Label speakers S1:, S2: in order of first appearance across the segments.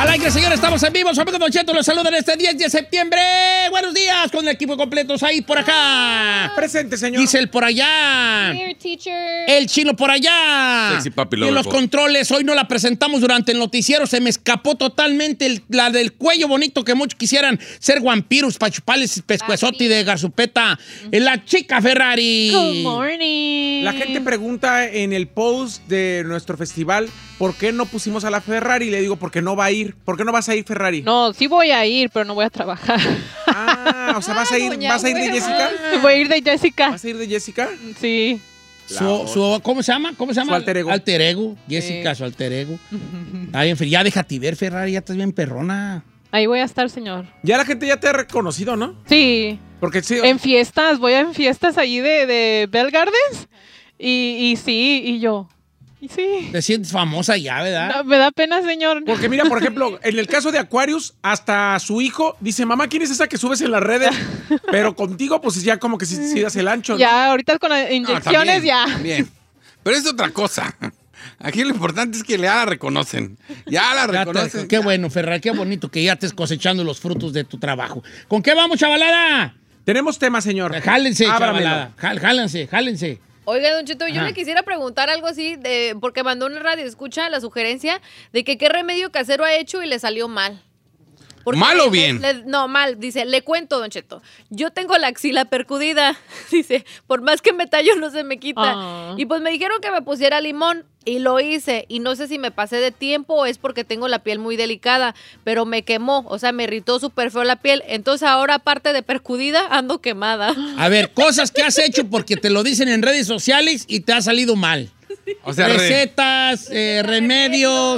S1: Al aire, señores, estamos en vivo. Su amigo Don Cheto los saluda en este 10 de septiembre. Buenos días, con el equipo completo. Ahí por acá.
S2: Presente, señor.
S1: Giselle por allá.
S3: Here, teacher.
S1: El Chino por allá.
S4: Sexy papi
S1: y
S4: lover,
S1: los
S4: po.
S1: controles, hoy no la presentamos durante el noticiero. Se me escapó totalmente la del cuello bonito que muchos quisieran ser vampiros para chuparles pescuezote de garzupeta. La chica Ferrari.
S3: Good morning.
S2: La gente pregunta en el post de nuestro festival por qué no pusimos a la Ferrari. Le digo, porque no va a ir. ¿Por qué no vas a ir, Ferrari?
S3: No, sí voy a ir, pero no voy a trabajar.
S2: Ah, o sea, ¿vas a ir de Jessica?
S3: Voy a ir de Jessica.
S2: ¿Vas a ir de Jessica?
S3: Sí.
S1: ¿Cómo se llama? ¿Cómo se llama?
S2: Su alter ego.
S1: Alter ego. Jessica, su alter ego. Está bien, ya déjate ver, Ferrari, ya estás bien perrona.
S3: Ahí voy a estar, señor.
S2: Ya la gente ya te ha reconocido, ¿no?
S3: Sí.
S2: Porque sí.
S3: En fiestas, voy en fiestas allí de Bell Gardens. Y sí, y yo. Y sí.
S1: Te sientes famosa ya, ¿verdad?
S3: No, me da pena, señor.
S2: Porque mira, por ejemplo, en el caso de Aquarius, hasta su hijo dice, mamá, ¿quién es esa que subes en las redes? Pero contigo, pues ya como que sí das el ancho, ¿no?
S3: Ya, ahorita con las inyecciones, ya.
S4: Bien. Pero es otra cosa. Aquí lo importante es que la reconocen. Ya la reconocen.
S1: Qué bueno, Ferrari, qué bonito que ya estés cosechando los frutos de tu trabajo. ¿Con qué vamos, chavalada?
S2: Tenemos tema, señor.
S1: Jálense,
S2: Ábramelo.
S1: chavalada. Jálense.
S5: Oiga, Don Cheto, yo
S1: Ajá.
S5: le quisiera preguntar algo así, porque mandó una radio escucha la sugerencia de que qué remedio casero ha hecho y le salió mal. Porque
S4: ¿Mal o bien?
S5: No, mal. Dice, le cuento, Don Cheto. Yo tengo la axila percudida. Dice, por más que me tallo no se me quita.
S3: Ah.
S5: Y pues me dijeron que me pusiera limón y lo hice. Y no sé si me pasé de tiempo o es porque tengo la piel muy delicada, pero me quemó. O sea, me irritó súper feo la piel. Entonces ahora, aparte de percudida, ando quemada.
S1: A ver, cosas que has hecho porque te lo dicen en redes sociales y te ha salido mal.
S4: O sea,
S1: Recetas, remedios,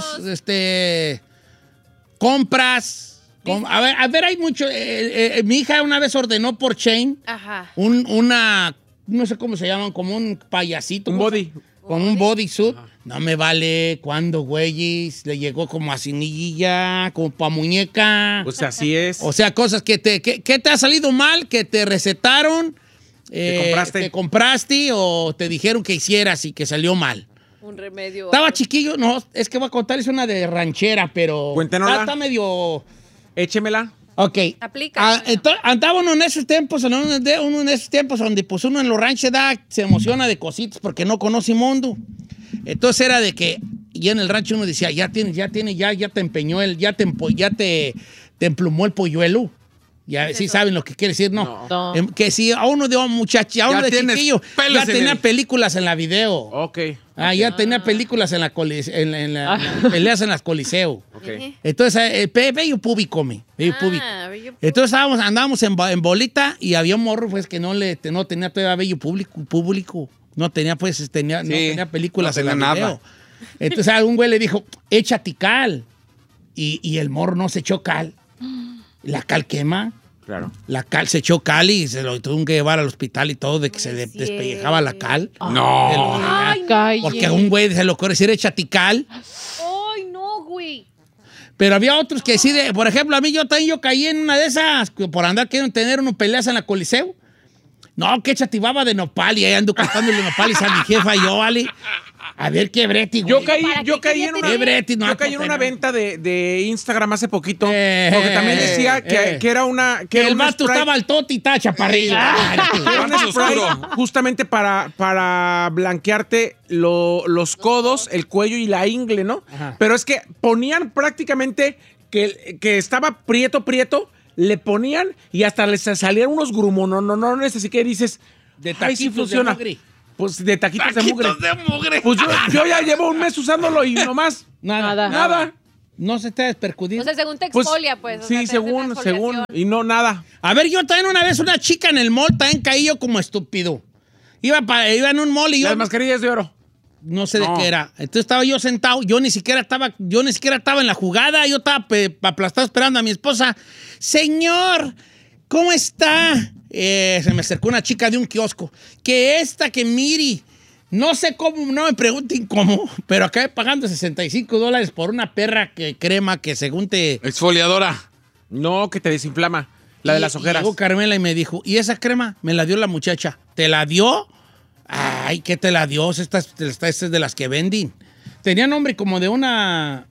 S1: compras. A ver, hay mucho. Mi hija una vez ordenó por Chain
S5: Ajá.
S1: una, no sé cómo se llaman, como un payasito.
S2: Un body.
S1: Con un bodysuit. No me vale. ¿Cuándo, güeyes? Le llegó como a cinilla, como pa' muñeca.
S2: Pues así es.
S1: O sea, cosas que te ha salido mal, que te recetaron.
S2: Te compraste.
S1: Que compraste o te dijeron que hicieras y que salió mal.
S5: Un remedio.
S1: Estaba chiquillo, no, es que voy a contarles una de ranchera, pero
S2: Cuéntenosla.
S1: está medio...
S2: Échemela.
S1: Ok.
S5: Aplica.
S1: Andaba uno en esos tiempos, donde pues uno en los ranchos se emociona de cositas porque no conoce mundo. Entonces era de que, y en el rancho uno decía, ya te empeñó ya te emplumó el polluelo. Ya sí saben lo que quiere decir, ¿no?
S3: No.
S1: Que si a uno de muchacho, a uno de
S4: tienes
S1: chiquillo,
S4: pelos
S1: ya
S4: en
S1: tenía
S4: el-
S1: películas en la video.
S2: Ok.
S1: Ya tenía películas en la peleas en las coliseo.
S2: Ok.
S1: Entonces, bello público, bello público.
S5: Bello
S1: Entonces andábamos en bolita y había un morro pues que no tenía todavía bello público. No tenía no tenía películas
S4: no
S1: en la
S4: tenía
S1: video.
S4: nada.
S1: Entonces algún güey le dijo, échate cal. Y el morro no se echó cal. La cal quema.
S2: Claro.
S1: La cal se echó cal y se lo tuvieron que llevar al hospital y todo de que se
S5: es
S1: despellejaba la cal.
S4: No.
S3: Calle.
S1: Porque a un güey se le ocurre decir échate cal.
S5: Ay, no, güey.
S1: Pero había otros que sí, por ejemplo, a mí yo caí en una de esas por andar queriendo tener unas peleas en la Coliseo. No, que chativaba de nopal y ahí ando cortándole nopales a mi jefa y yo, vale. A ver qué breti, güey.
S2: Yo caí en una,
S1: ¿Qué breti? No,
S2: yo caí en una venta de Instagram hace poquito. Porque también
S1: Eh,
S2: decía que era una...
S1: Que el
S2: un
S1: vato
S2: spray-
S1: estaba al toti y está chaparrillo.
S2: que era un
S4: Cuarzo
S2: spray
S4: oscuro.
S2: justamente para blanquearte los codos, el cuello y la ingle, ¿no?
S1: Ajá.
S2: Pero es que ponían prácticamente que estaba prieto, le ponían y hasta les salían unos grumononones, así que dices,
S1: De
S2: ay, sí
S1: taquitos de
S2: funciona.
S1: mugre.
S2: Pues de taquitos de mugre.
S4: Taquitos de mugre.
S2: Pues yo ya llevo un mes usándolo y nomás nada.
S1: No se te ha despercudido.
S5: O sea, según te
S2: Pues,
S5: exfolia, pues. o
S2: sí,
S5: sea, te hace una
S2: según,
S5: exfoliación.
S2: y no nada.
S1: A ver, yo también una vez una chica en el mall, también caí yo como estúpido. Iba en un mall y yo
S2: Las mascarillas de oro.
S1: no sé de
S2: No.
S1: qué era. Entonces estaba yo sentado, yo ni siquiera estaba en la jugada, yo estaba aplastado esperando a mi esposa. Señor, ¿cómo está? Se me acercó una chica de un kiosco. Que miri. No sé cómo, no me pregunten cómo, pero acabé pagando $65 por una perra crema que según te...
S4: Exfoliadora.
S2: No, que te desinflama. La de las ojeras.
S1: Y llegó Carmela y me dijo, ¿y esa crema? Me la dio la muchacha. ¿Te la dio? Ay, ¿qué te la dio? Esta es de las que venden. Tenía nombre como de una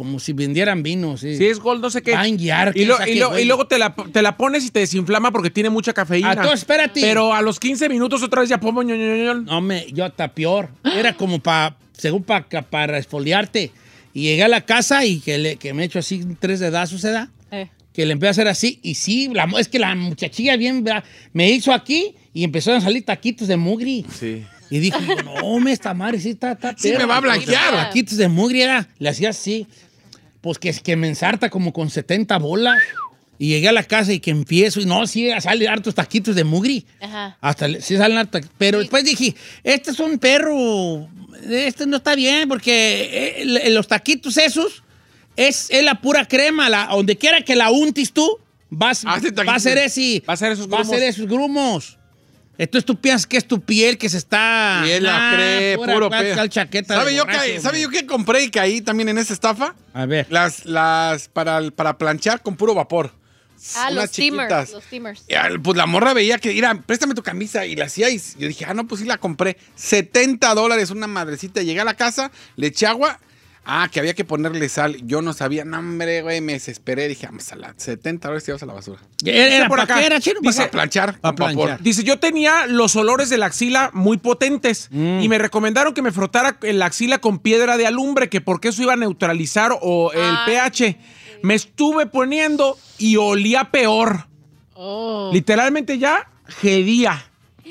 S1: como si vendieran vino, sí.
S2: Sí, es Gold, no sé qué.
S1: Va a guiar,
S2: y,
S1: quién sabe qué huele.
S2: luego te la pones y te desinflama porque tiene mucha cafeína.
S1: Entonces, espérate.
S2: Pero a los 15 minutos otra vez ya pongo ñoñoñoño.
S1: No, yo hasta peor. Era como para esfoliarte. Y llegué a la casa y que me echo así 3 dedazos, ¿se da? Que le empecé a hacer así. Y sí, es que la muchachilla bien me hizo aquí y empezaron a salir taquitos de mugri.
S2: Sí.
S1: Y dijo, no, esta madre sí está
S4: Sí me va a blanquear.
S1: Taquitos de mugri, le hacía así. Pues que me ensarta como con 70 bolas. Y llegué a la casa y que empiezo, y no, sí, salen hartos taquitos de mugri.
S5: Ajá.
S1: Sí salen hartos. Pero después dije, este es un perro, este no está bien, porque los taquitos esos es la pura crema. Donde quiera que la untis tú, va a ser esos grumos. Entonces tú piensas que es tu piel que se está...
S4: Y él la cree, puro pedo.
S1: Chaqueta
S4: ¿Sabe yo qué compré y caí también en esa estafa?
S1: A ver.
S4: Las para planchar con puro vapor.
S5: Los steamers. Los steamers.
S4: Pues la morra veía que, mira, préstame tu camisa, y la hacía, y yo dije, no, pues sí la compré. $70, una madrecita. Llegué a la casa, le eché agua. Que había que ponerle sal. Yo no sabía, no, hombre, güey, me desesperé. Dije, vamos a la $70 te vas a la basura.
S1: Era por acá. Era chino.
S4: Dice, a planchar con vapor.
S2: Dice, yo tenía los olores de la axila muy potentes y me recomendaron que me frotara la axila con piedra de alumbre, que porque eso iba a neutralizar el pH. Me estuve poniendo y olía peor. Literalmente ya gedía.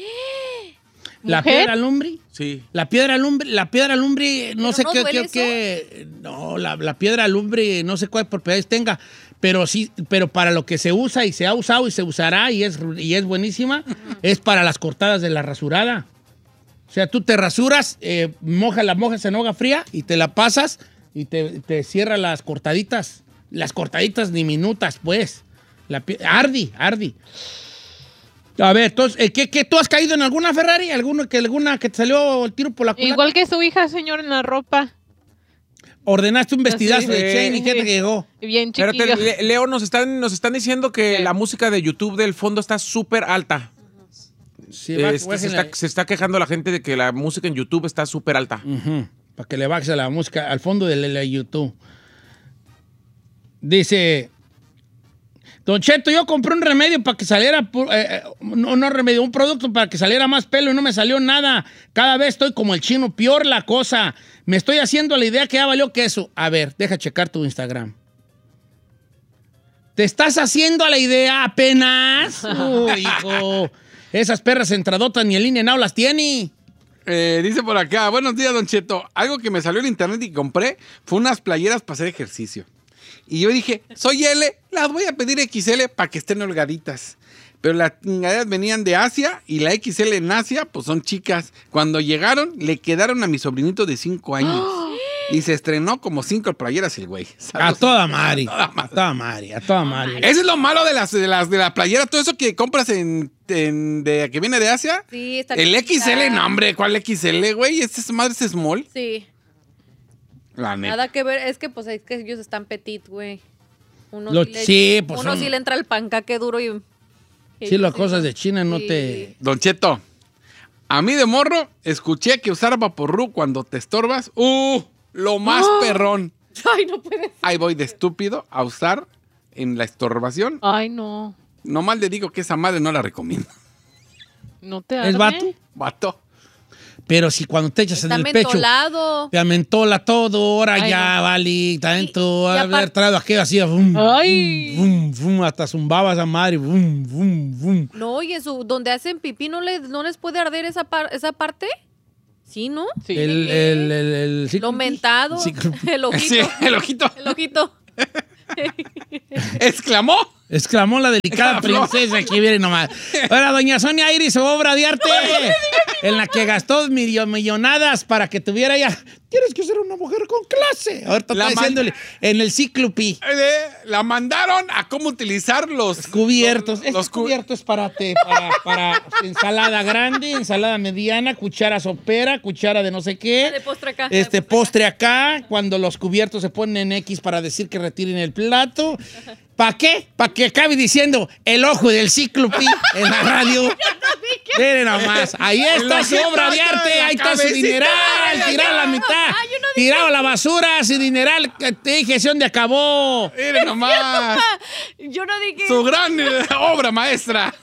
S1: ¿La piedra alumbre?
S2: Sí.
S1: La piedra alumbre, no sé qué. No, la piedra alumbre, no sé cuáles propiedades tenga, pero sí, pero para lo que se usa y se ha usado y se usará y es buenísima, es para las cortadas de la rasurada. O sea, tú te rasuras, la mojas en agua fría y te la pasas y te cierra las cortaditas diminutas, pues. Ardi. A ver, entonces, ¿qué tú has caído en alguna Ferrari? ¿Alguna que te salió el tiro por la culata?
S3: Igual que su hija, señor, en la ropa.
S1: Ordenaste un vestidazo de Chain y ¿qué te llegó?
S3: Bien chiquillo.
S2: Espérate, Leo, nos están diciendo que la música de YouTube del fondo está súper alta.
S1: Sí,
S2: se está quejando la gente de que la música en YouTube está súper alta.
S1: Para que le bajes a la música al fondo de YouTube. Dice... Don Cheto, yo compré un remedio para que saliera, un producto para que saliera más pelo y no me salió nada. Cada vez estoy como el chino, peor la cosa. Me estoy haciendo la idea que ya valió queso. A ver, deja checar tu Instagram. ¿Te estás haciendo a la idea apenas? Hijo. Esas perras entradotas ni el INE las tiene.
S4: Dice por acá, buenos días, Don Cheto. Algo que me salió en internet y compré fue unas playeras para hacer ejercicio. Y yo dije, soy L, las voy a pedir XL para que estén holgaditas. Pero las chingaderas venían de Asia y la XL en Asia, pues son chicas. Cuando llegaron, le quedaron a mi sobrinito de 5 años. Y se estrenó como 5 playeras el güey.
S1: A toda madre.
S4: Eso es lo malo de la playera. Todo eso que compras que viene de Asia.
S5: Sí, está
S4: el
S5: chiquita.
S4: XL, no, hombre, ¿cuál XL, güey? Esta madre es small.
S5: Sí.
S4: La neta.
S5: Nada que ver, es que ellos están petit, güey. Uno
S1: sí
S5: le entra el pancaque duro y
S1: sí, las cosas de China no
S5: sí.
S1: te...
S4: Don Cheto, a mí de morro escuché que usar vaporru cuando te estorbas, lo más perrón.
S5: Ay, no puede ser.
S4: Ahí voy de estúpido a usar en la estorbación.
S3: Ay, no.
S4: Nomás le digo que esa madre no la recomiendo.
S3: ¿No te arde?
S1: ¿Es vato?
S4: Vato.
S1: Pero si cuando te echas
S5: Está
S1: en el pecho,
S5: mentolado.
S1: te amentola todo, ahora
S3: Ay,
S1: ya,
S3: no.
S1: vale, talento,
S5: Y
S1: haber traído aquello así,
S3: Ay.
S1: hasta zumbaba esa madre,
S5: No, y donde hacen pipí no les puede arder esa parte. ¿Sí, no?
S3: Sí.
S1: El
S5: Lo mentado. El ojito.
S4: Sí, el ojito.
S5: El ojito.
S1: Exclamó la delicada princesa que viene nomás. Ahora, doña Sonia Iris, su obra de arte, en la que gastó millonadas para que tuviera ya... Tienes que ser una mujer con clase. Ahorita está diciéndole en el Ciclopi.
S4: La mandaron a cómo utilizar los
S1: Cubiertos. Los cubiertos para ensalada grande, ensalada mediana, cuchara sopera, cuchara de no sé qué.
S5: De postre acá.
S1: Postre acá, cuando los cubiertos se ponen en X para decir que retiren el plato. ¿Para qué? Para que acabe diciendo el ojo del Ciclopi en la radio. Miren nomás, ahí está su obra de arte, ahí está su dineral, tirado a la mitad, tirado a la basura, su dineral, te dije, ¿sí dónde acabó?
S4: Miren nomás.
S5: Yo no dije.
S4: Su gran obra maestra.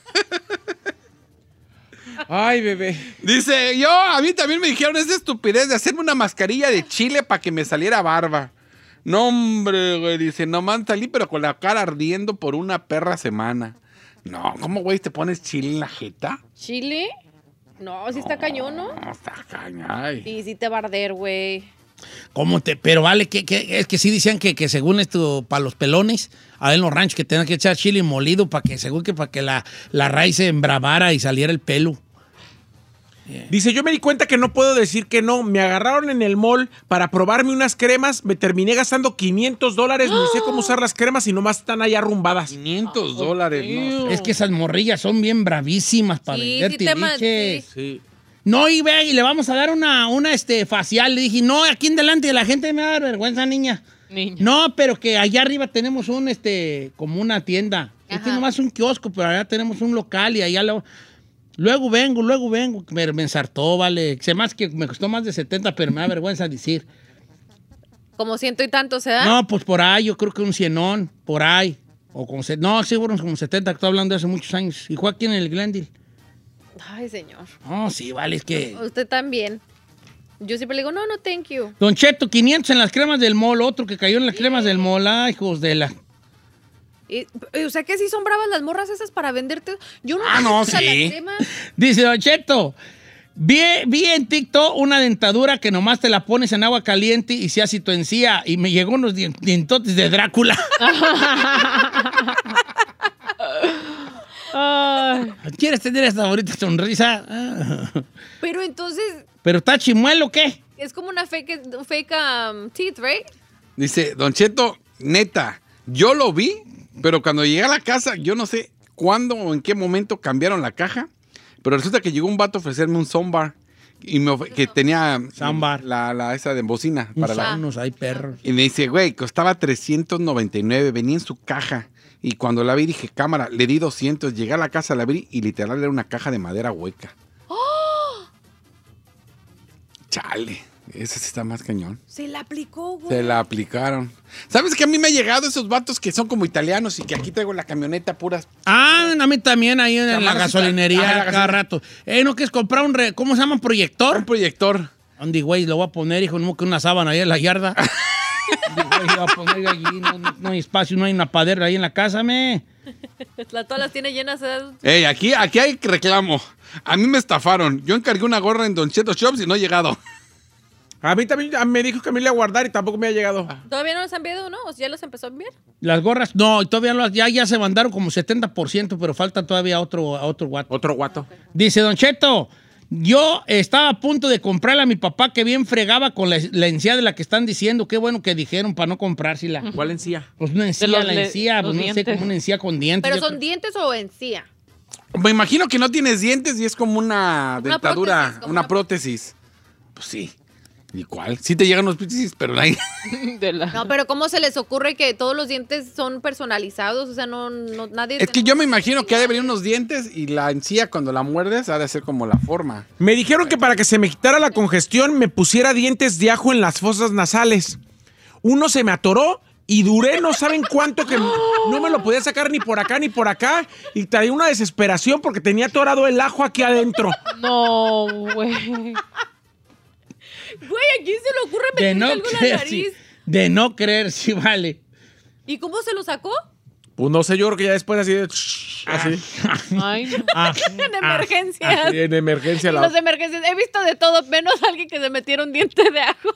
S2: Ay, bebé.
S4: Dice, a mí también me dijeron esa estupidez de hacerme una mascarilla de chile para que me saliera barba. No, hombre, güey, dice, nomás salí, pero con la cara ardiendo por una perra semana. No, ¿cómo, güey, te pones chile en la jeta?
S5: ¿Chile? No, sí está cañón, ¿no?
S4: No, está cañón.
S5: Sí te va a arder, güey.
S1: Pero vale, es que sí decían que según esto, para los pelones, a ver en los ranchos, que tenían que echar chile molido para que la raíz se embravara y saliera el pelo.
S2: Dice, yo me di cuenta que no puedo decir que no. Me agarraron en el mall para probarme unas cremas. Me terminé gastando $500. Ni sé cómo usar las cremas y nomás están ahí arrumbadas.
S4: $500, no.
S1: Es que esas morrillas son bien bravísimas para vender tiliches.
S2: Sí.
S1: No, y le vamos a dar una facial. Le dije, no, aquí en delante de la gente me va a dar vergüenza, niña. No, pero que allá arriba tenemos como una tienda. Este nomás es un kiosco, pero allá tenemos un local y allá Luego vengo. Me ensartó, vale. Se más que me costó más de 70, pero me da vergüenza decir.
S5: Como 100 y tanto, ¿se da?
S1: No, pues por ahí, yo creo que un 100, por ahí. No, seguro como 70, que estoy hablando de hace muchos años. Y fue aquí en el Glendale.
S5: Ay, señor.
S1: No, sí, vale, es que...
S5: Usted también. Yo siempre le digo, no, thank you.
S1: Don Cheto, 500 en las cremas del mall, otro que cayó en las cremas del mall. Ay, hijos de la...
S5: O sea que sí son bravas las morras esas para venderte. Yo no
S1: no,
S5: sé
S1: sí.
S5: las cremas.
S1: Dice Don Cheto, vi en TikTok una dentadura que nomás te la pones en agua caliente y se hace tu encía. Y me llegó unos dientotes de Drácula. ¿Quieres tener esta bonita sonrisa?
S5: Pero entonces...
S1: ¿Pero está chimuelo o qué?
S5: Es como una fake teeth, right?
S4: Dice, Don Cheto, neta, yo lo vi, pero cuando llegué a la casa, yo no sé cuándo o en qué momento cambiaron la caja, pero resulta que llegó un vato a ofrecerme un soundbar que tenía
S1: soundbar.
S4: la esa de bocina.
S1: Hay perros.
S4: Y me dice, güey, costaba $399, venía en su caja. Y cuando la vi dije, cámara, le di 200, llegué a la casa, la abrí y literal era una caja de madera hueca. ¡Oh! Chale, ese sí está más cañón.
S5: Se la aplicó, güey.
S4: Se la aplicaron. ¿Sabes que a mí me ha llegado esos vatos que son como italianos y que aquí traigo la camioneta puras?
S1: Ah, a mí también ahí en la gasolinería
S4: Ajá,
S1: cada rato. ¿No quieres comprar ¿cómo se llama? ¿Un proyector?
S4: Un proyector.
S1: ¿Dónde, güey? Lo voy a poner, hijo, no que una sábana ahí en la yarda. Güey, lo voy a poner allí, no hay espacio, no hay una padera ahí en la casa,
S5: Todas las tiene llenas.
S4: Ey, aquí hay reclamo. A mí me estafaron. Yo encargué una gorra en Don Cheto Shops y no he llegado.
S2: A mí también me dijo que me iba a guardar y tampoco me ha llegado.
S5: ¿Todavía no los han enviado, no? ¿O ya los empezó a enviar?
S1: Las gorras, no, todavía no, ya se mandaron como 70%, pero falta todavía otro guato.
S2: Otro guato.
S1: Dice Don Cheto, yo estaba a punto de comprarle a mi papá que bien fregaba con la encía de la que están diciendo. Qué bueno que dijeron para no comprársela.
S2: ¿Cuál encía?
S1: Pues una encía, la encía, pues no sé, como una encía con dientes.
S5: ¿Pero son dientes o encía?
S4: Me imagino que no tienes dientes y es como una dentadura,
S5: prótesis,
S4: una prótesis. Pues sí. ¿Y cuál? Sí te llegan los prótesis, pero no hay.
S5: No, pero ¿cómo se les ocurre que todos los dientes son personalizados? O sea, no nadie...
S4: Es que yo me imagino que ha de venir unos dientes y la encía cuando la muerdes ha de ser como la forma.
S2: Me dijeron que para que se me quitara la congestión me pusiera dientes de ajo en las fosas nasales. Uno se me atoró y duré no saben cuánto que no me lo podía sacar ni por acá ni por acá. Y traía una desesperación porque tenía atorado el ajo aquí adentro.
S3: No, güey.
S5: Güey, ¿a quién se le ocurre meterse algo en la nariz?
S1: De no creer, sí, vale.
S5: ¿Y cómo se lo sacó?
S2: Pues no sé, yo creo que ya después así de... Así.
S3: Ay, no.
S5: En emergencias.
S2: En emergencia.
S5: Los de emergencias. He visto de todo, menos alguien que se metiera un diente de ajo.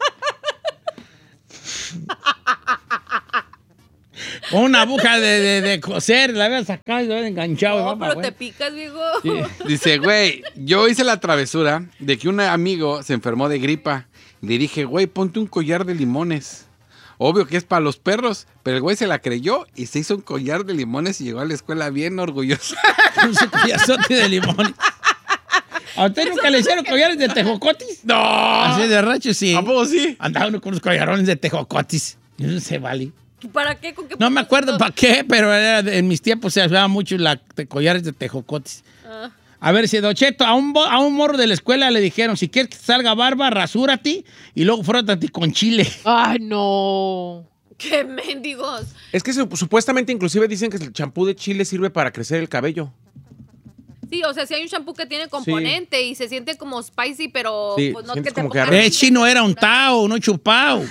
S1: Una aguja de coser, la había sacado y la había enganchado.
S5: No, pero te picas, viejo.
S1: Sí.
S4: Dice, güey, yo hice la travesura de que un amigo se enfermó de gripa. Le dije, güey, ponte un collar de limones. Obvio que es para los perros, pero el güey se la creyó y se hizo un collar de limones y llegó a la escuela bien orgulloso.
S1: Un collazote de limones. ¿A usted nunca le hicieron collares de tejocotis?
S4: ¡No!
S1: Así de rancho, sí.
S4: ¿A poco sí?
S1: Andaba uno con unos collarones de tejocotis. Yo no sé, vale.
S5: ¿Para qué? ¿Con qué
S1: No me acuerdo para qué, pero en mis tiempos se usaba mucho collares de tejocotis. A ver, si Don Cheto, a un morro de la escuela le dijeron, si quieres que te salga barba, rasúrate y luego frótate con chile.
S3: Ay, no.
S5: ¡Qué mendigos!
S2: Es que supuestamente inclusive dicen que el champú de chile sirve para crecer el cabello.
S5: Sí, o sea, si hay un shampoo que tiene componente y se siente como spicy, pero
S2: Sí,
S5: pues no
S2: sientes
S5: que te
S2: como que
S5: ponga-
S2: arde.
S1: Chino era un tao, no chupao.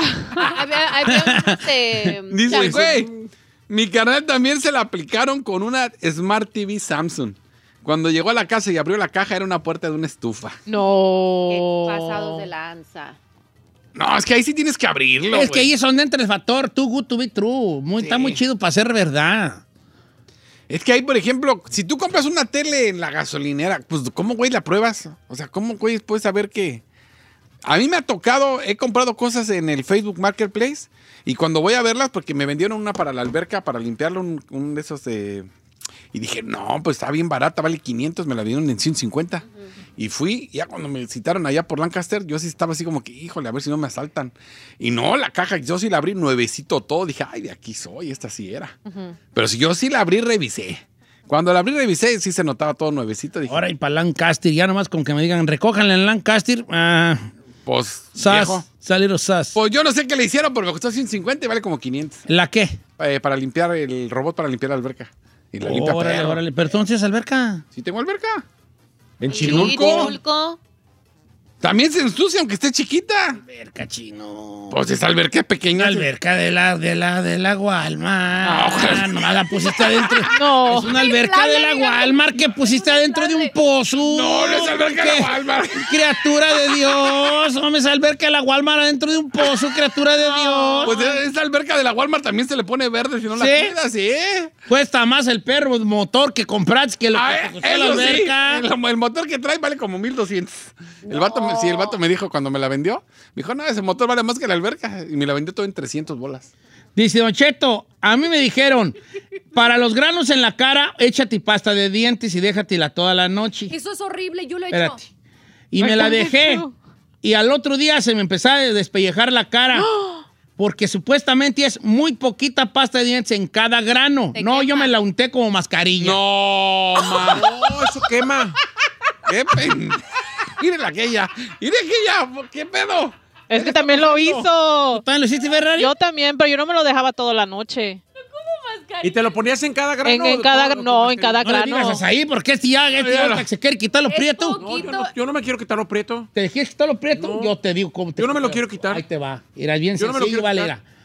S5: Había
S4: Dice,
S5: shampoo.
S4: güey, mi carnal también se la aplicaron con una Smart TV Samsung. Cuando llegó a la casa y abrió la caja, era una puerta de una estufa.
S3: No.
S5: Qué pasados de lanza.
S4: No, es que ahí sí tienes que abrirlo,
S1: Es que
S4: güey.
S1: ahí es donde entra el factor too good to be true. Está muy chido para ser verdad.
S4: Es que ahí, por ejemplo, si tú compras una tele en la gasolinera, pues, ¿cómo, güey, la pruebas? O sea, ¿cómo, güey, puedes saber que...? A mí me ha tocado, he comprado cosas en el Facebook Marketplace y cuando voy a verlas, porque me vendieron una para la alberca, para limpiarlo, un de esos de... Y dije, no, pues está bien barata, vale 500, me la dieron en 150. Y fui, ya cuando me citaron allá por Lancaster, yo sí estaba así como que, híjole, a ver si no me asaltan. Y no, la caja, yo sí la abrí nuevecito todo. Dije, ay, de aquí soy, esta sí era. Pero si yo sí la abrí, revisé. Cuando la abrí, revisé, sí se notaba todo nuevecito. Dije,
S1: Ahora y para Lancaster, ya nomás con que me digan, recójanla en Lancaster.
S4: pues,
S1: Sas,
S4: viejo.
S1: salieron sas.
S4: Pues yo no sé qué le hicieron, pero me costó 150 y vale como 500.
S1: ¿La qué?
S4: Para limpiar el robot, para limpiar la alberca. Y la limpia
S1: Órale,
S4: perro.
S1: órale. Pero entonces, alberca.
S4: ¿Sí tengo alberca?
S2: En
S5: Sí,
S2: Chinulco.
S5: Chinulco.
S4: También se ensucia, aunque esté chiquita.
S1: Alberca, chino.
S4: Pues esa alberca es pequeña.
S1: Una alberca de la Walmart. Nomás la pusiste adentro.
S3: No.
S1: Es una alberca de la Walmart que pusiste adentro de un pozo.
S4: No, no es alberca de
S1: ¿Qué?
S4: la Walmart.
S1: Criatura de Dios. Hombre, esa alberca de la Walmart adentro de un pozo, criatura de Dios.
S4: Pues esa alberca de la Walmart también se le pone verde si no la
S1: ¿Sí?
S4: cuidas, ¿sí?
S1: Cuesta más el perro motor que compraste que lo que te costó la
S4: Eso sí,
S1: alberca.
S4: el motor que trae vale como 1,200. El vato me dijo cuando me la vendió, me dijo, no, ese motor vale más que la alberca. Y me la vendió todo en 300 bolas.
S1: Dice Don Cheto, a mí me dijeron, para los granos en la cara, échate pasta de dientes y déjatela toda la noche.
S5: Eso es horrible, yo lo he hecho.
S1: Espérate. Y me la dejé. Y al otro día se me empezó a despellejar la cara. Porque supuestamente es muy poquita pasta de dientes en cada grano.
S5: Te
S1: No, yo
S5: quema.
S1: me la unté como mascarilla.
S4: No, man.
S2: No, eso quema.
S4: Qué Mírela aquella. Mire aquella. ¿Qué pedo?
S3: Es que también lo hizo.
S1: ¿También lo hiciste, Ferrari?
S3: Yo también, pero yo no me lo dejaba toda la noche.
S2: ¿Y te lo ponías en cada grano?
S3: En cada, no, en cada
S1: No le
S3: grano.
S1: digas ahí, porque este ya se quiere quitar lo
S5: Es
S1: prieto.
S5: poquito.
S2: Yo no me quiero quitar lo prieto.
S1: ¿Te dejé quitar lo prieto?
S2: No.
S1: Yo te digo cómo te
S2: Yo no me lo
S1: quito.
S2: quiero quitar.
S1: Ahí te va. Era bien
S2: Yo no me lo
S1: sencillo,
S2: quiero
S1: Valera.
S2: quitar.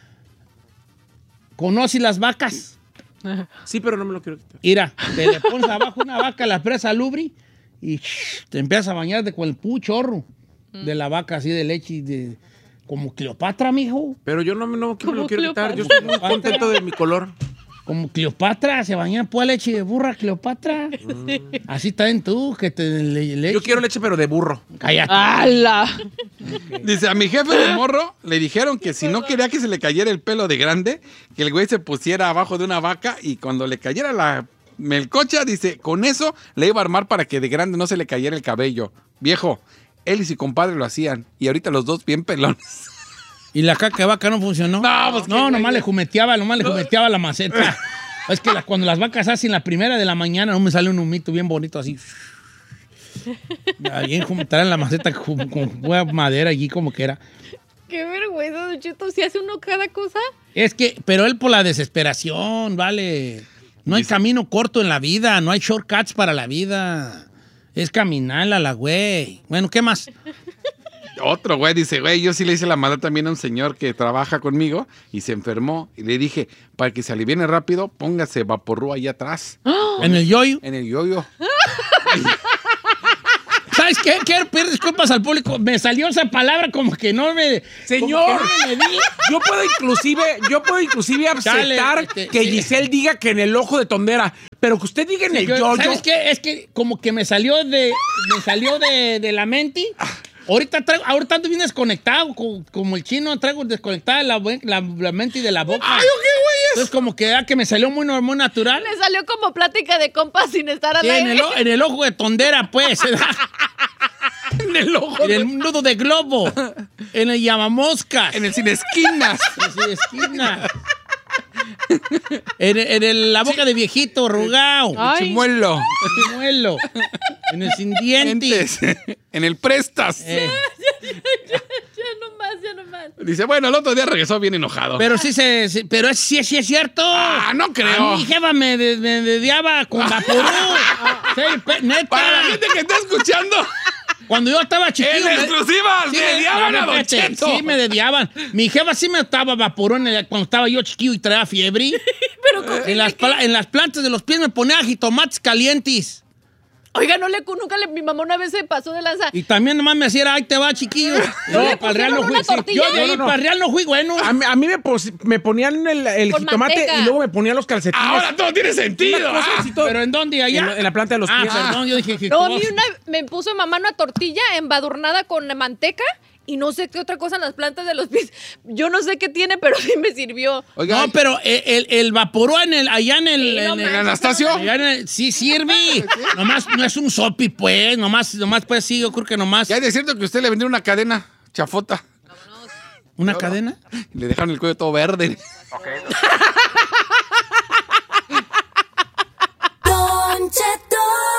S1: ¿Conoces las vacas?
S2: Sí, pero no me lo quiero quitar.
S1: Mira, te le pones abajo una vaca, la presa lubri y te empiezas a bañarte con el puchorro de la vaca así de leche y de... Como Cleopatra, mijo.
S2: Pero yo no me lo
S3: ¿Cómo
S2: quiero quitar.
S3: Cleopatra?
S2: Yo estoy muy contento de mi color.
S1: Como Cleopatra, se baña por leche de burra, Cleopatra. Así también tú, que te leche.
S2: Yo quiero leche, pero de burro.
S1: Cállate.
S3: ¡Hala!
S4: Dice, a mi jefe de morro le dijeron que si no quería que se le cayera el pelo de grande, que el güey se pusiera abajo de una vaca y cuando le cayera la melcocha, dice, con eso le iba a armar para que de grande no se le cayera el cabello. Viejo, él y su compadre lo hacían y ahorita los dos bien pelones.
S1: ¿Y la caca de vaca no funcionó?
S4: No, pues,
S1: no,
S4: ¿qué,
S1: nomás
S4: güey?
S1: le jumeteaba la maceta. Es que cuando las vacas hacen la primera de la mañana, no me sale un humito bien bonito así. Bien jumetada en la maceta con buena madera allí como que era.
S5: Qué vergüenza, Don Cheto. Si hace uno cada cosa.
S1: Es que, pero él por la desesperación, vale. No hay camino corto en la vida, no hay shortcuts para la vida. Es caminarla, la güey. Bueno, ¿qué más?
S4: Otro güey dice, güey, yo sí le hice la maldad también a un señor que trabaja conmigo y se enfermó. Y le dije, para que se aliviene rápido, póngase vaporru ahí atrás.
S1: En el yoyo.
S4: En el yoyo.
S1: ¿Sabes qué? Quiero pedir disculpas al público. Me salió esa palabra como que no me...
S2: Señor,
S1: como que no me medí.
S2: yo puedo inclusive aceptar
S1: Dale,
S2: que
S1: sí.
S2: Giselle diga que en el ojo de tondera, pero que usted diga en el yoyo.
S1: ¿Sabes qué? Es que como que me salió de la mente. Ahorita ando bien desconectado, como el chino, traigo desconectada la mente y de la boca.
S4: ¡Ay, qué güey es!
S1: Entonces como que me salió muy natural.
S5: Me salió como plática de compas sin estar al
S1: Sí,
S5: aire.
S1: en el ojo de tondera, pues.
S4: En el ojo.
S1: En el nudo de globo. En el llamamoscas.
S4: En el sin esquinas.
S1: En el esquina. La boca de viejito, arrugado.
S3: Ay.
S4: Chimuelo.
S1: Chimuelo. En el sin dientes.
S4: En el prestas.
S5: Ya no más.
S4: Dice, bueno, el otro día regresó bien enojado.
S1: Pero sí sí es cierto.
S4: Ah, no creo.
S1: A mi jefa me dediaba con Vaporú. Sí, neta.
S4: Para la gente que está escuchando,
S1: Cuando yo estaba chiquillo.
S4: en exclusiva,
S1: Sí,
S4: dediaban a Don
S1: fíjate,
S4: Cheto.
S1: sí, me dediaban. Mi jefa sí me estaba vaporón cuando estaba yo chiquillo y traía fiebre.
S5: Pero
S1: En las plantas de los pies me ponía jitomates calientes.
S5: Oiga, mi mamá una vez se pasó de lanza.
S1: Y también nomás me hacía, ahí te va, chiquillo.
S5: le
S1: para el Real no
S5: pusieron
S1: fui.
S5: una
S1: Sí,
S5: tortilla.
S1: yo de ahí
S2: No.
S1: para el Real no fui bueno.
S2: A mí me ponían el
S5: Con
S2: jitomate
S5: manteca.
S2: y luego me ponían los calcetines.
S4: Ahora todo tiene sentido.
S2: Una cosa
S4: Ah.
S2: así todo.
S1: ¿Pero en dónde? ¿Allá?
S2: En la planta de los pies.
S1: Perdón, yo dije
S5: No, a mí
S1: jitomate.
S5: me puso mamá una tortilla embadurnada con manteca y no sé qué otra cosa en las plantas de los pies. Yo no sé qué tiene, pero sí me sirvió.
S4: Oiga,
S1: No, pero el vaporú allá en el...
S5: Sí, no
S1: en el-
S5: manches.
S4: Anastasio.
S1: allá sí sirve. Nomás no es un sopi, pues. Nomás pues sí, yo creo que nomás.
S4: Ya es cierto que usted le vendió una cadena chafota.
S1: ¿Una cadena?
S4: Y le dejaron el cuello todo verde.
S6: Don Cheto.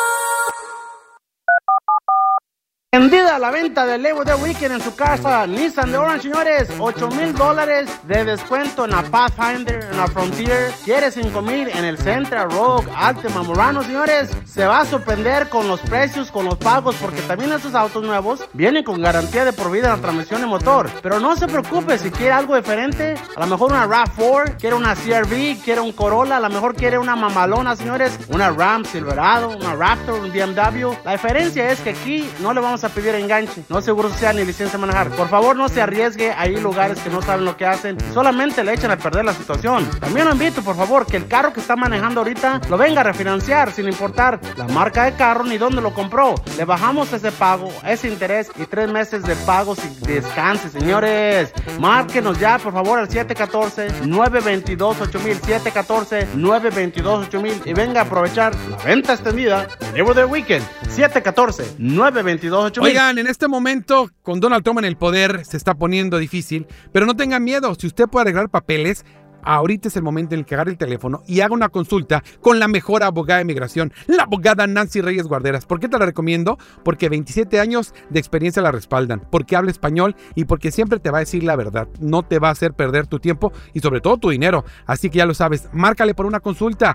S7: Vendida la venta del Labor Day Weekend en su casa. Nissan de Orange, señores. $8,000 de descuento en la Pathfinder, en la Frontier. ¿Quieres 5,000 en el Sentra, Rogue, Altima, Murano, señores? Se va a sorprender con los precios, con los pagos, porque también estos autos nuevos vienen con garantía de por vida en la transmisión y motor. Pero no se preocupe, si quiere algo diferente, a lo mejor una RAV4, quiere una CR-V, quiere un Corolla, a lo mejor quiere una mamalona, señores. Una Ram Silverado, una Raptor, un BMW. La diferencia es que aquí no le vamos a pedir enganche, no seguro social ni licencia de manejar. Por favor, no se arriesgue. Hay lugares que no saben lo que hacen, solamente le echan a perder la situación. También lo invito, por favor, que el carro que está manejando ahorita lo venga a refinanciar sin importar la marca de carro ni dónde lo compró. Le bajamos ese pago, ese interés y 3 meses de pagos y descanse, señores. Márquenos ya, por favor, al 714-922-8000, 714-922-8000 y venga a aprovechar la venta extendida de Labor Day Weekend. 714-922-8000.
S2: Oigan, en este momento, con Donald Trump en el poder, se está poniendo difícil, pero no tengan miedo. Si usted puede arreglar papeles, ahorita es el momento en el que agarre el teléfono y haga una consulta con la mejor abogada de migración, la abogada Nancy Reyes Guarderas. ¿Por qué te la recomiendo? Porque 27 años de experiencia la respaldan, porque habla español y porque siempre te va a decir la verdad. No te va a hacer perder tu tiempo y sobre todo tu dinero. Así que ya lo sabes, márcale por una consulta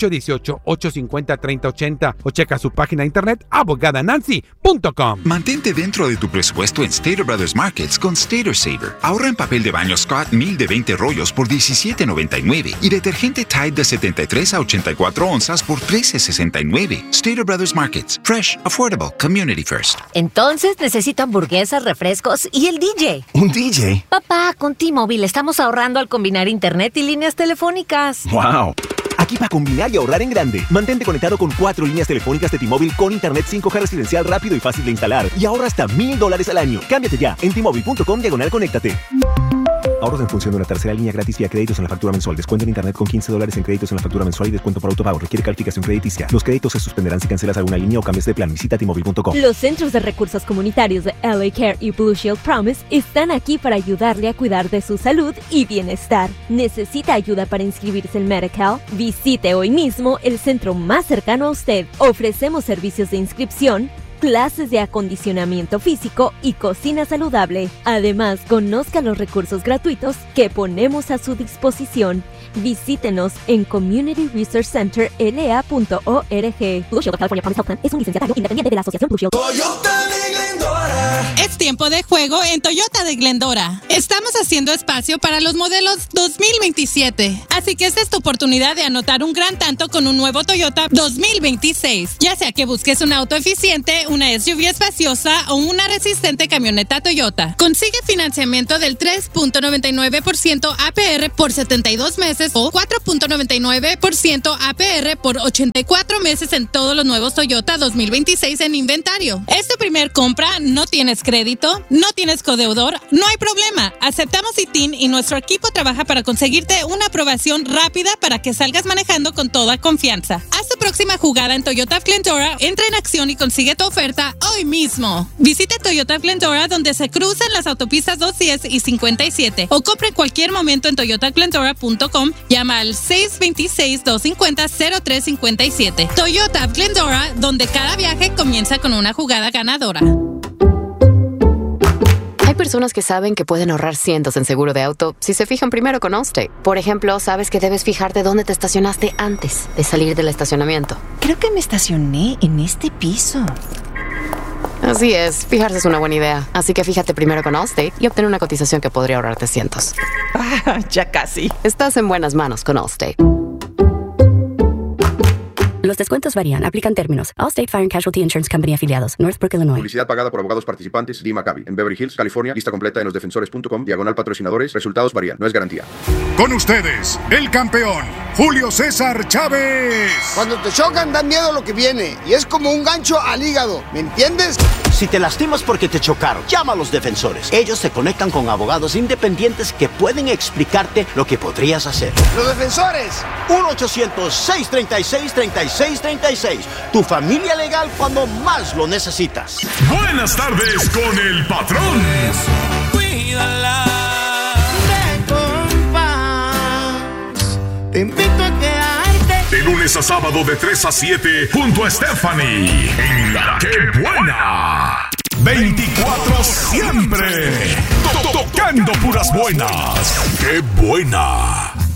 S2: 818-850-3080 o checa su página de internet abogadanancy.com.
S8: Mantente dentro de tu presupuesto en Stater Brothers Markets con Stater Saver. Ahorra en papel de baño Scott 1000 de 20 rollos por $17.99 y detergente Tide de 73 a 84 onzas por $13.69. Stater Brothers Markets. Fresh, affordable, community first.
S9: Entonces necesito hamburguesas, refrescos y el DJ.
S10: ¿Un DJ?
S9: Papá, con T-Mobile estamos ahorrando al combinar internet y líneas telefónicas.
S10: ¡Wow! Aquí para combinar y ahorrar en grande. Mantente conectado con 4 líneas telefónicas de T-Mobile con internet 5G residencial rápido y fácil de instalar. Y ahorra hasta $1,000 al año. Cámbiate ya en T-Mobile.com/conéctate. Ahorros en función de una tercera línea gratis vía créditos en la factura mensual. Descuento en internet con $15 en créditos en la factura mensual y descuento por autopago. Requiere calificación crediticia. Los créditos se suspenderán si cancelas alguna línea o cambias de plan. Visita T-Mobile.com.
S11: Los Centros de Recursos Comunitarios de LA Care y Blue Shield Promise están aquí para ayudarle a cuidar de su salud y bienestar. ¿Necesita ayuda para inscribirse en Medi-Cal? Visite hoy mismo el centro más cercano a usted. Ofrecemos servicios de inscripción, clases de acondicionamiento físico y cocina saludable. Además, conozca los recursos gratuitos que ponemos a su disposición. Visítenos en communityresourcecenterla.org. Blue Shield of California Promise Health Plan es un licenciatario independiente de la Asociación Blue Shield.
S12: Es tiempo de juego en Toyota de Glendora. Estamos haciendo espacio para los modelos 2027. Así que esta es tu oportunidad de anotar un gran tanto con un nuevo Toyota 2026. Ya sea que busques un auto eficiente, una SUV espaciosa o una resistente camioneta Toyota. Consigue financiamiento del 3.99% APR por 72 meses o 4.99% APR por 84 meses en todos los nuevos Toyota 2026 en inventario. ¿Es tu primer compra? ¿No tienes crédito? ¿No tienes codeudor? No hay problema. Aceptamos ITIN y nuestro equipo trabaja para conseguirte una aprobación rápida para que salgas manejando con toda confianza. Haz tu próxima jugada en Toyota of Glendora, entra en acción y consigue tu oferta hoy mismo. Visite Toyota of Glendora, donde se cruzan las autopistas 210 y 57, o compre en cualquier momento en toyotaglendora.com. Llama al 626-250-0357. Toyota of Glendora, donde cada viaje comienza con una jugada ganadora.
S13: Hay personas que saben que pueden ahorrar cientos en seguro de auto si se fijan primero con Allstate. Por ejemplo, sabes que debes fijarte dónde te estacionaste antes de salir del estacionamiento.
S14: Creo que me estacioné en este piso.
S13: Así es, fijarse es una buena idea. Así que fíjate primero con Allstate y obtén una cotización que podría ahorrarte cientos.
S14: Ya casi.
S13: Estás en buenas manos con Allstate.
S15: Los descuentos varían. Aplican términos. Allstate Fire and Casualty Insurance Company afiliados. Northbrook, Illinois.
S16: Publicidad pagada por abogados participantes. Lee Maccabi. En Beverly Hills, California. Lista completa en losdefensores.com. /patrocinadores. Resultados varían. No es garantía.
S17: Con ustedes, el campeón, Julio César Chávez.
S18: Cuando te chocan da miedo lo que viene. Y es como un gancho al hígado. ¿Me entiendes?
S19: Si te lastimas porque te chocaron, llama a los defensores. Ellos se conectan con abogados independientes que pueden explicarte lo que podrías hacer.
S18: ¡Los defensores!
S19: 1-800-636-3636. Tu familia legal cuando más lo necesitas.
S17: Buenas tardes con el patrón.
S18: Cuídala de compás. Te invito a quedarte.
S17: De lunes a sábado de 3 a 7 junto a Stephanie en La Que Buena. 24 siempre. Tocando puras buenas. ¡Qué buena!